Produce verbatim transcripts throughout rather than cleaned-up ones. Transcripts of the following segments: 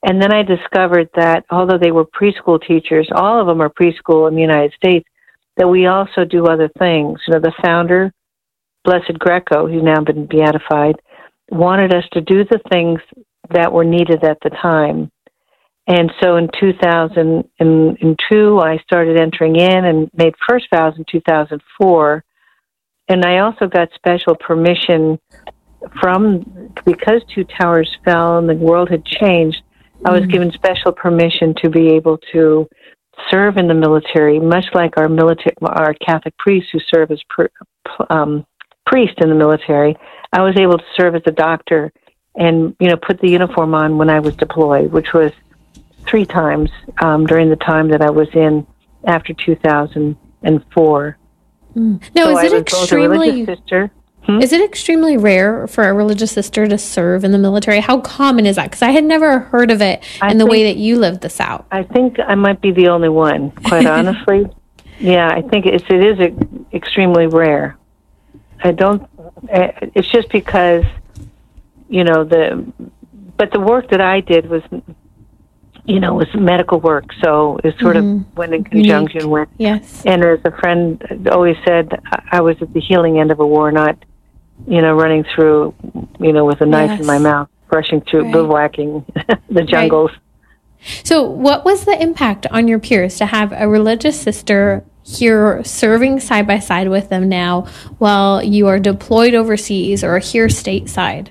And then I discovered that although they were preschool teachers, all of them are preschool in the United States, that we also do other things. You know, the founder, Blessed Greco, who's now been beatified, wanted us to do the things that were needed at the time. And so in two thousand two, I started entering in and made first vows in two thousand four. And I also got special permission from, because Two Towers fell and the world had changed, I was given special permission to be able to serve in the military, much like our military, our Catholic priests who serve as pr- um, priests in the military. I was able to serve as a doctor and, you know, put the uniform on when I was deployed, which was three times um, during the time that I was in after two thousand four. Mm. Now, so is it I was extremely... both a religious sister. Hmm? Is it extremely rare for a religious sister to serve in the military? How common is that? Because I had never heard of it I in the think, way that you lived this out. I think I might be the only one, quite honestly. Yeah, I think it's, it is extremely rare. I don't, it's just because, you know, the, but the work that I did was, you know, was medical work. So it sort mm-hmm. of went in conjunction Unique. with, yes. And as a friend always said, I was at the healing end of a war, not, you know, running through, you know, with a knife yes. in my mouth, brushing through, right. bivouacking the jungles. Right. So what was the impact on your peers to have a religious sister here serving side by side with them now while you are deployed overseas or here stateside?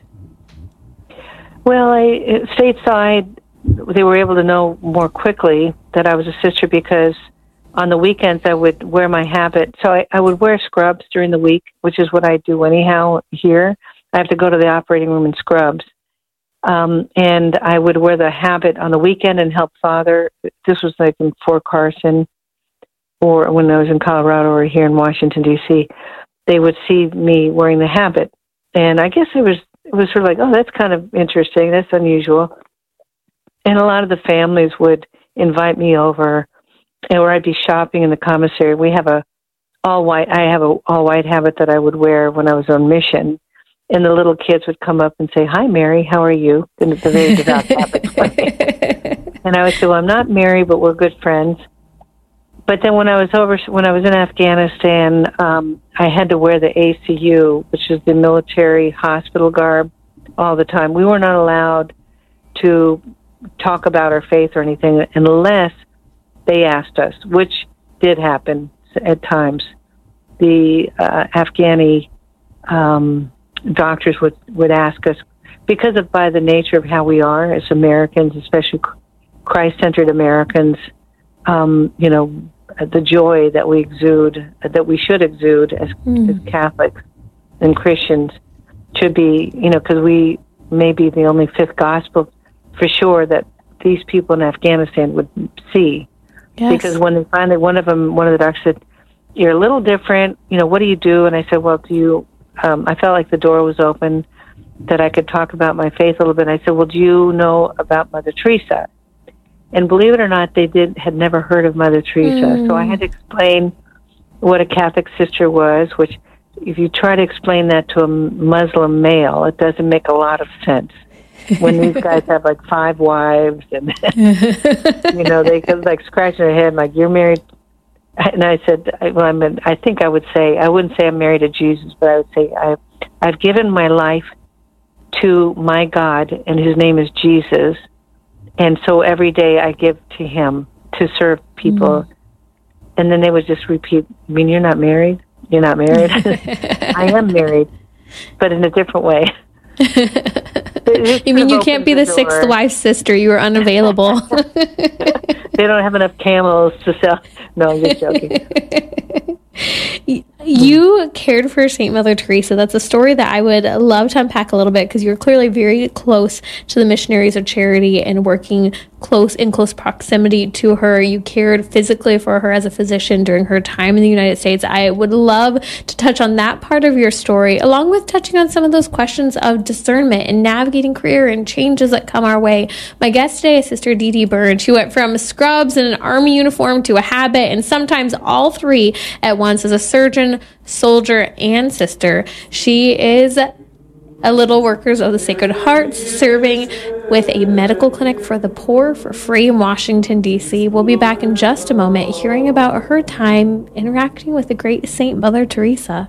Well, I, stateside, they were able to know more quickly that I was a sister because on the weekends I would wear my habit. So I, I would wear scrubs during the week, which is what I do anyhow here. I have to go to the operating room in scrubs. Um, and I would wear the habit on the weekend and help Father. This was like in Fort Carson or when I was in Colorado or here in Washington, D C They would see me wearing the habit. And I guess it was, it was sort of like, oh, that's kind of interesting. That's unusual. And a lot of the families would invite me over, or I'd be shopping in the commissary. We have a all white. I have a all white habit that I would wear when I was on mission, and the little kids would come up and say, "Hi, Mary, how are you?" And it's a very devout Catholic way. And I would say, "Well, I'm not Mary, but we're good friends." But then when I was over, when I was in Afghanistan, um, I had to wear the A C U, which is the military hospital garb, all the time. We were not allowed to talk about our faith or anything unless they asked us, which did happen at times. The uh, Afghani um, doctors would, would ask us, because of by the nature of how we are as Americans, especially Christ-centered Americans, um, you know, the joy that we exude, that we should exude as, mm. as Catholics and Christians should be, you know, because we may be the only fifth gospel for sure that these people in Afghanistan would see. Yes. Because when they finally, one of them, one of the doctors said, "You're a little different, you know, what do you do?" And I said, "Well, do you," um, I felt like the door was open, that I could talk about my faith a little bit. And I said, "Well, do you know about Mother Teresa?" And believe it or not, they did had never heard of Mother Teresa. Mm. So I had to explain what a Catholic sister was, which if you try to explain that to a Muslim male, it doesn't make a lot of sense. When these guys have like five wives and, you know, they could like scratch their head like, "You're married." And I said, well, I'm in, I think I would say, I wouldn't say I'm married to Jesus, but I would say I've, I've given my life to my God, and his name is Jesus. And so every day I give to him to serve people. Mm. And then they would just repeat, "I mean, you're not married? You're not married?" I am married, but in a different way. You mean you can't be the, the sixth wife's sister? You are unavailable. They don't have enough camels to sell. No, I'm just joking. You cared for Saint Mother Teresa. That's a story that I would love to unpack a little bit, because you're clearly very close to the Missionaries of Charity and working close in close proximity to her. You cared physically for her as a physician during her time in the United States. I would love to touch on that part of your story, along with touching on some of those questions of discernment and navigating career and changes that come our way. My guest today is Sister Dee Dee Byrne. She went from scrubs and an army uniform to a habit, and sometimes all three at once, as a surgeon, soldier, and sister. She is a Little Workers of the Sacred Heart, serving with a medical clinic for the poor for free in Washington, D C. We'll be back in just a moment hearing about her time interacting with the great Saint Mother Teresa.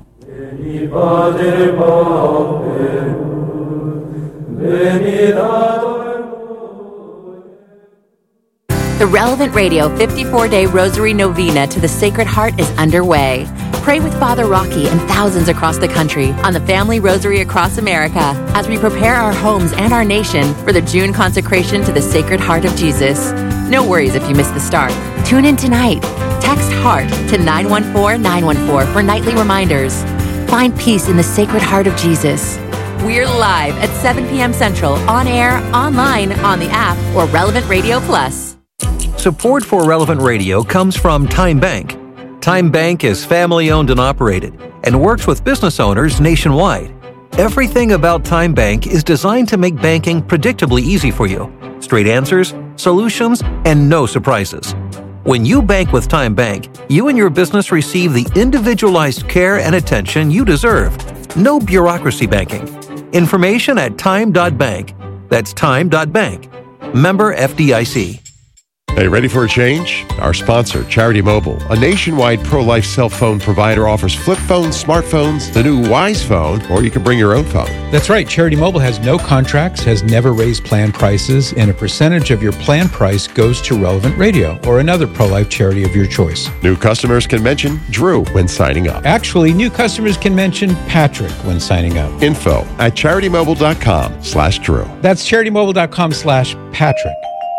The Relevant Radio fifty-four day Rosary Novena to the Sacred Heart is underway. Pray with Father Rocky and thousands across the country on the Family Rosary Across America as we prepare our homes and our nation for the June consecration to the Sacred Heart of Jesus. No worries if you miss the start. Tune in tonight. Text HEART to nine one four nine one four for nightly reminders. Find peace in the Sacred Heart of Jesus. We're live at seven p.m. Central, on air, online, on the app, or Relevant Radio Plus. Support for Relevant Radio comes from Time Bank. Time Bank is family-owned and operated and works with business owners nationwide. Everything about Time Bank is designed to make banking predictably easy for you. Straight answers, solutions, and no surprises. When you bank with Time Bank, you and your business receive the individualized care and attention you deserve. No bureaucracy banking. Information at time dot bank. That's time dot bank. Member F D I C. Hey, ready for a change? Our sponsor, Charity Mobile, a nationwide pro-life cell phone provider, offers flip phones, smartphones, the new Wise Phone, or you can bring your own phone. That's right. Charity Mobile has no contracts, has never raised plan prices, and a percentage of your plan price goes to Relevant Radio or another pro-life charity of your choice. New customers can mention Drew when signing up. Actually, new customers can mention Patrick when signing up. Info at charitymobile.com slash Drew. That's charitymobile.com slash Patrick.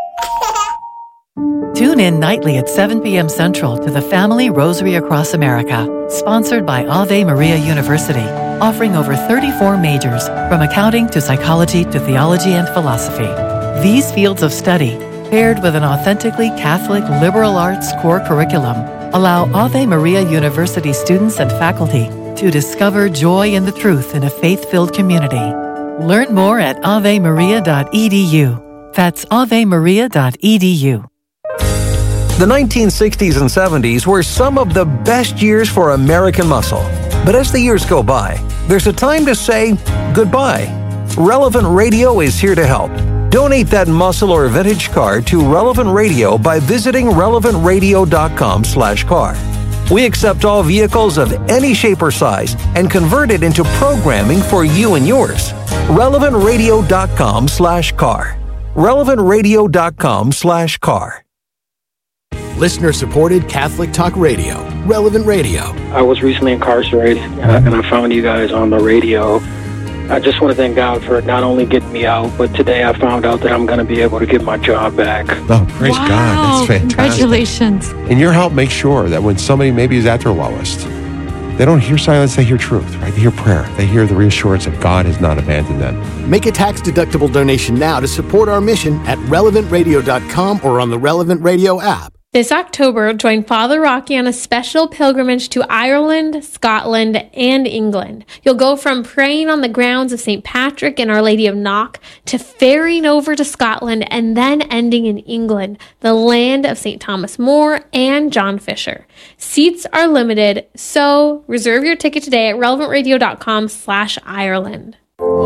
Tune in nightly at seven p.m. Central to the Family Rosary Across America, sponsored by Ave Maria University, offering over thirty-four majors, from accounting to psychology to theology and philosophy. These fields of study, paired with an authentically Catholic liberal arts core curriculum, allow Ave Maria University students and faculty to discover joy in the truth in a faith-filled community. Learn more at ave maria dot e d u. That's ave maria dot e d u. The nineteen sixties and seventies were some of the best years for American muscle. But as the years go by, there's a time to say goodbye. Relevant Radio is here to help. Donate that muscle or vintage car to Relevant Radio by visiting relevant radio dot com slash car. We accept all vehicles of any shape or size and convert it into programming for you and yours. relevant radio dot com slash car. relevant radio dot com slash car. Listener-supported Catholic Talk Radio, Relevant Radio. I was recently incarcerated, uh, and I found you guys on the radio. I just want to thank God for not only getting me out, but today I found out that I'm going to be able to get my job back. Oh, praise wow. God. That's fantastic. Congratulations. And your help makes sure that when somebody maybe is at their lowest, they don't hear silence, they hear truth, right? They hear prayer. They hear the reassurance that God has not abandoned them. Make a tax-deductible donation now to support our mission at relevant radio dot com or on the Relevant Radio app. This October, join Father Rocky on a special pilgrimage to Ireland, Scotland, and England. You'll go from praying on the grounds of Saint Patrick and Our Lady of Knock to ferrying over to Scotland and then ending in England, the land of Saint Thomas More and John Fisher. Seats are limited, so reserve your ticket today at relevant radio dot com slash Ireland.